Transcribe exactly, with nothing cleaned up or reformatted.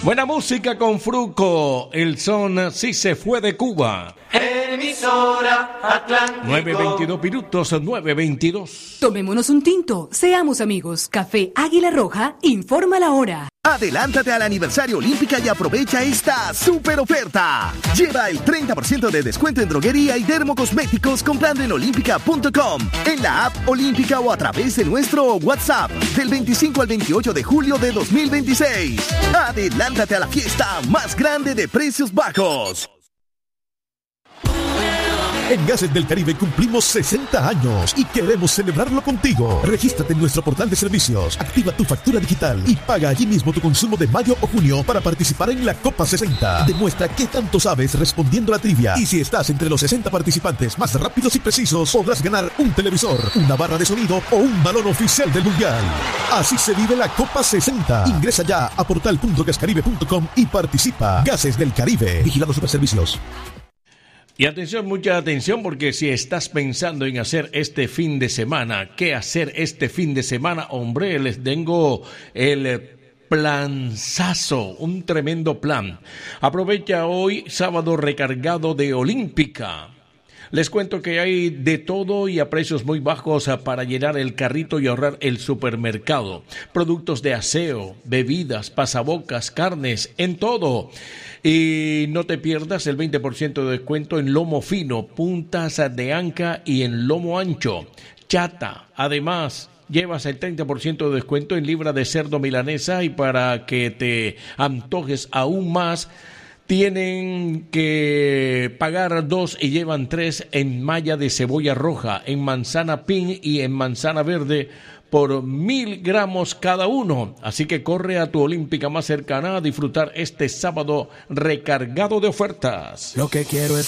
Buena música con Fruco. El son sí se fue de Cuba. Emisora Atlántico. nueve veintidós minutos, nueve veintidós. Tomémonos un tinto, seamos amigos. Café Águila Roja informa la hora. Adelántate al aniversario Olímpica y aprovecha esta super oferta. Lleva el treinta por ciento de descuento en droguería y dermocosméticos comprando en olímpica punto com, en la app Olímpica o a través de nuestro WhatsApp del veinticinco al veintiocho de julio de dos mil veintiséis. Adelántate a la fiesta más grande de precios bajos. En Gases del Caribe cumplimos sesenta años y queremos celebrarlo contigo. Regístrate en nuestro portal de servicios, activa tu factura digital y paga allí mismo tu consumo de mayo o junio para participar en la Copa sesenta. Demuestra qué tanto sabes respondiendo a la trivia. Y si estás entre los sesenta participantes más rápidos y precisos, podrás ganar un televisor, una barra de sonido o un balón oficial del Mundial. Así se vive la Copa sesenta. Ingresa ya a portal punto gascaribe punto com y participa. Gases del Caribe. Vigilado Superservicios. Y atención, mucha atención, porque si estás pensando en hacer este fin de semana, ¿qué hacer este fin de semana? Hombre, les tengo el planzazo, un tremendo plan. Aprovecha hoy, sábado recargado de Olímpica. Les cuento que hay de todo y a precios muy bajos para llenar el carrito y ahorrar el supermercado. Productos de aseo, bebidas, pasabocas, carnes, en todo. Y no te pierdas el veinte por ciento de descuento en lomo fino, puntas de anca y en lomo ancho. Chata, además, llevas el treinta por ciento de descuento en libra de cerdo milanesa y para que te antojes aún más, tienen que pagar dos y llevan tres en malla de cebolla roja, en manzana pin y en manzana verde por mil gramos cada uno. Así que corre a tu Olímpica más cercana a disfrutar este sábado recargado de ofertas. Lo que quiero es